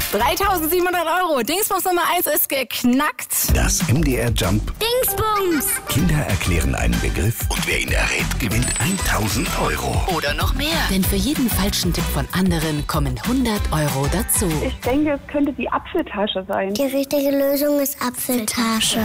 3.700 €. Dingsbums Nummer 1 ist geknackt. Das MDR Jump. Dingsbums! Kinder erklären einen Begriff und wer ihn errät, gewinnt 1.000 €. Oder noch mehr. Denn für jeden falschen Tipp von anderen kommen 100 € dazu. Ich denke, es könnte die Apfeltasche sein. Die richtige Lösung ist Apfeltasche.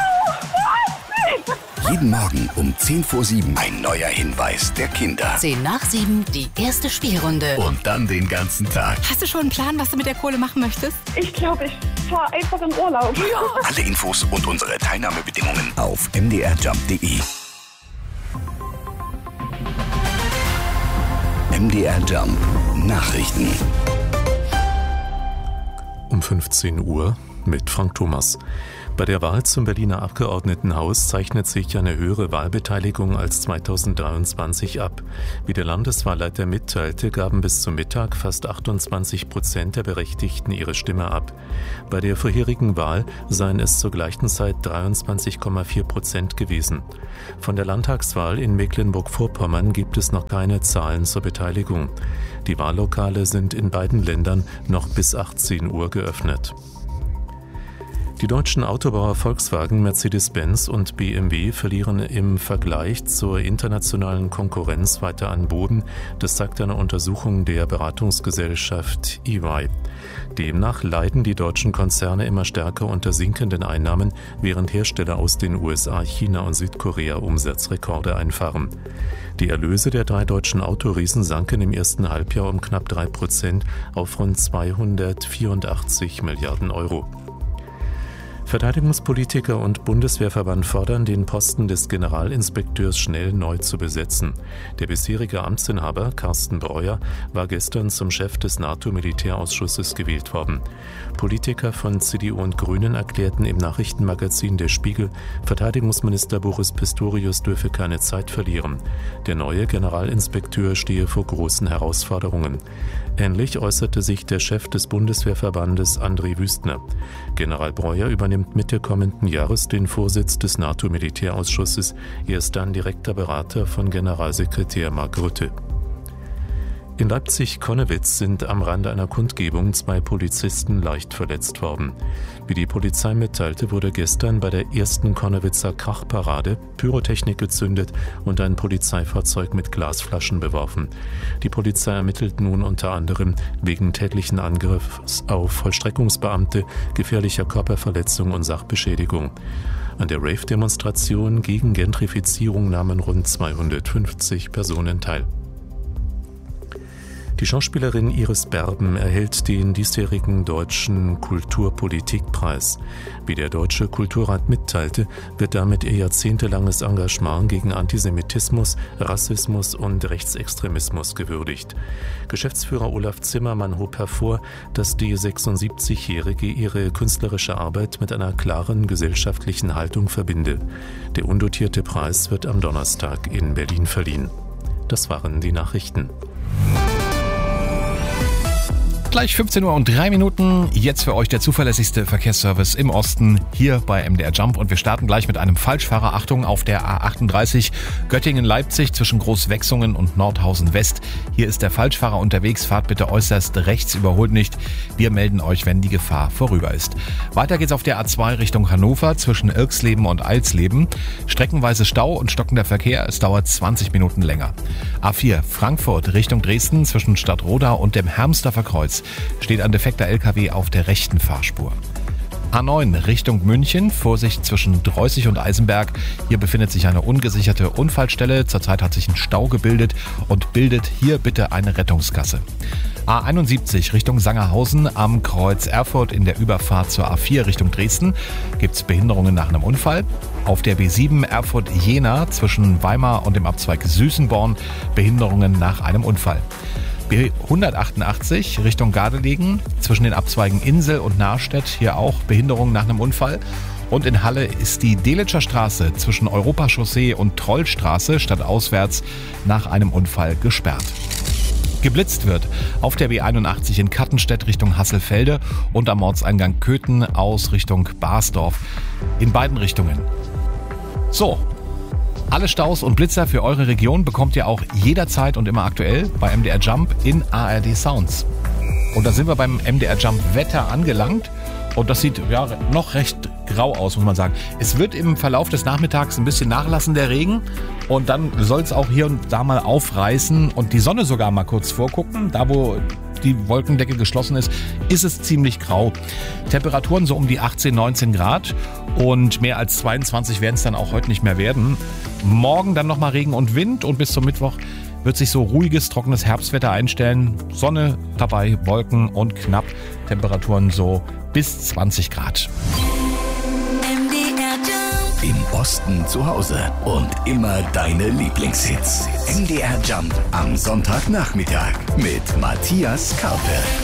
Jeden Morgen um 6:50 ein neuer Hinweis der Kinder. 7:10, die erste Spielrunde. Und dann den ganzen Tag. Hast du schon einen Plan, was du mit der Kohle machen möchtest? Ich glaube, ich fahre einfach in Urlaub. Ja. Alle Infos und unsere Teilnahmebedingungen auf mdrjump.de. MDR Jump Nachrichten. Um 15 Uhr mit Frank Thomas. Bei der Wahl zum Berliner Abgeordnetenhaus zeichnet sich eine höhere Wahlbeteiligung als 2023 ab. Wie der Landeswahlleiter mitteilte, gaben bis zum Mittag fast 28% der Berechtigten ihre Stimme ab. Bei der vorherigen Wahl seien es zur gleichen Zeit 23,4% gewesen. Von der Landtagswahl in Mecklenburg-Vorpommern gibt es noch keine Zahlen zur Beteiligung. Die Wahllokale sind in beiden Ländern noch bis 18 Uhr geöffnet. Die deutschen Autobauer Volkswagen, Mercedes-Benz und BMW verlieren im Vergleich zur internationalen Konkurrenz weiter an Boden. Das sagt eine Untersuchung der Beratungsgesellschaft EY. Demnach leiden die deutschen Konzerne immer stärker unter sinkenden Einnahmen, während Hersteller aus den USA, China und Südkorea Umsatzrekorde einfahren. Die Erlöse der 3 deutschen Autoriesen sanken im ersten Halbjahr um knapp 3% auf rund 284 Milliarden €. Verteidigungspolitiker und Bundeswehrverband fordern, den Posten des Generalinspekteurs schnell neu zu besetzen. Der bisherige Amtsinhaber, Carsten Breuer, war gestern zum Chef des NATO-Militärausschusses gewählt worden. Politiker von CDU und Grünen erklärten im Nachrichtenmagazin Der Spiegel, Verteidigungsminister Boris Pistorius dürfe keine Zeit verlieren. Der neue Generalinspekteur stehe vor großen Herausforderungen. Ähnlich äußerte sich der Chef des Bundeswehrverbandes André Wüstner. General Breuer übernimmt Mitte kommenden Jahres den Vorsitz des NATO-Militärausschusses. Er ist dann direkter Berater von Generalsekretär Mark Rutte. In Leipzig-Konnewitz sind am Rande einer Kundgebung 2 Polizisten leicht verletzt worden. Wie die Polizei mitteilte, wurde gestern bei der ersten Konnewitzer Krachparade Pyrotechnik gezündet und ein Polizeifahrzeug mit Glasflaschen beworfen. Die Polizei ermittelt nun unter anderem wegen tätlichen Angriffs auf Vollstreckungsbeamte, gefährlicher Körperverletzung und Sachbeschädigung. An der Rave-Demonstration gegen Gentrifizierung nahmen rund 250 Personen teil. Die Schauspielerin Iris Berben erhält den diesjährigen Deutschen Kulturpolitikpreis. Wie der Deutsche Kulturrat mitteilte, wird damit ihr jahrzehntelanges Engagement gegen Antisemitismus, Rassismus und Rechtsextremismus gewürdigt. Geschäftsführer Olaf Zimmermann hob hervor, dass die 76-Jährige ihre künstlerische Arbeit mit einer klaren gesellschaftlichen Haltung verbinde. Der undotierte Preis wird am Donnerstag in Berlin verliehen. Das waren die Nachrichten. Gleich 15:03 Uhr, jetzt für euch der zuverlässigste Verkehrsservice im Osten, hier bei MDR Jump. Und wir starten gleich mit einem Falschfahrer. Achtung, auf der A38 Göttingen-Leipzig zwischen Großwechsungen und Nordhausen West. Hier ist der Falschfahrer unterwegs, fahrt bitte äußerst rechts, überholt nicht. Wir melden euch, wenn die Gefahr vorüber ist. Weiter geht's auf der A2 Richtung Hannover zwischen Irksleben und Eilsleben. Streckenweise Stau und stockender Verkehr, es dauert 20 Minuten länger. A4 Frankfurt Richtung Dresden zwischen Stadtroda und dem Hermsdorfer Kreuz steht ein defekter LKW auf der rechten Fahrspur. A9 Richtung München, Vorsicht zwischen Dreußig und Eisenberg. Hier befindet sich eine ungesicherte Unfallstelle. Zurzeit hat sich ein Stau gebildet und bildet hier bitte eine Rettungsgasse. A71 Richtung Sangerhausen am Kreuz Erfurt in der Überfahrt zur A4 Richtung Dresden gibt es Behinderungen nach einem Unfall. Auf der B7 Erfurt-Jena zwischen Weimar und dem Abzweig Süßenborn Behinderungen nach einem Unfall. B188 Richtung Gardelegen zwischen den Abzweigen Insel und Nahrstedt, hier auch Behinderungen nach einem Unfall. Und in Halle ist die Delitscher Straße zwischen Europachaussee und Trollstraße stadtauswärts nach einem Unfall gesperrt. Geblitzt wird auf der B81 in Kattenstedt Richtung Hasselfelde und am Ortseingang Köthen aus Richtung Basdorf. In beiden Richtungen. So. Alle Staus und Blitzer für eure Region bekommt ihr auch jederzeit und immer aktuell bei MDR Jump in ARD Sounds. Und da sind wir beim MDR Jump Wetter angelangt. Und das sieht ja noch recht grau aus, muss man sagen. Es wird im Verlauf des Nachmittags ein bisschen nachlassen, der Regen. Und dann soll es auch hier und da mal aufreißen und die Sonne sogar mal kurz vorgucken. Da, wo die Wolkendecke geschlossen ist, ist es ziemlich grau. Temperaturen so um die 18, 19 Grad. Und mehr als 22 werden es dann auch heute nicht mehr werden. Morgen dann nochmal Regen und Wind. Und bis zum Mittwoch wird sich so ruhiges, trockenes Herbstwetter einstellen. Sonne dabei, Wolken und knapp Temperaturen so bis 20 Grad. Im Osten zu Hause und immer deine Lieblingshits. MDR Jump am Sonntagnachmittag mit Matthias Karpe.